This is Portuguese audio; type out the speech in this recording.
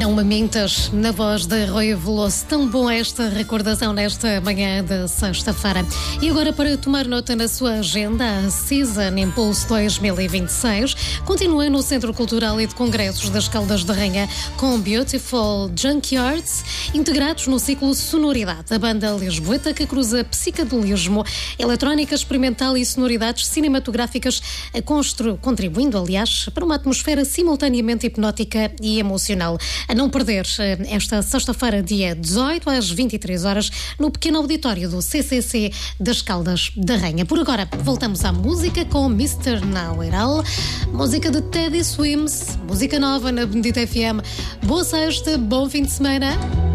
Não me mintas, na voz de Rui Veloso. Tão bom esta recordação nesta manhã de sexta-feira. E agora, para tomar nota na sua agenda, a Season Impulse 2026 continua no Centro Cultural e de Congressos das Caldas de Rainha com Beautiful Junkyards, integrados no ciclo Sonoridade, a banda lisboeta que cruza psicadelismo, eletrónica experimental e sonoridades cinematográficas, contribuindo, aliás, para uma atmosfera simultaneamente hipnótica e emocional. A não perder esta sexta-feira, dia 18, às 23 horas, no pequeno auditório do CCC das Caldas da Rainha. Por agora, voltamos à música com Mr. Now It All, música de Teddy Swims, música nova na Bendita FM. Boa sexta, bom fim de semana.